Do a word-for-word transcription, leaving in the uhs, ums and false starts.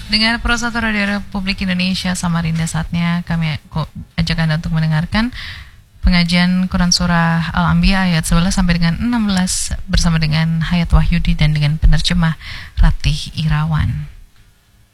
Dengan Persatu Radio Republik Indonesia Samarinda, saatnya kami ajak Anda untuk mendengarkan pengajian Quran Surah Al-Anbiya ayat sebelas sampai dengan enam belas bersama dengan Hayat Wahyudi dan dengan penerjemah Ratih Irawan.